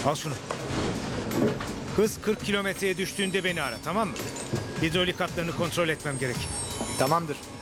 Al şunu. Hız 40 kilometreye düştüğünde beni ara, tamam mı? Hidrolik hatlarını kontrol etmem gerek. Tamamdır.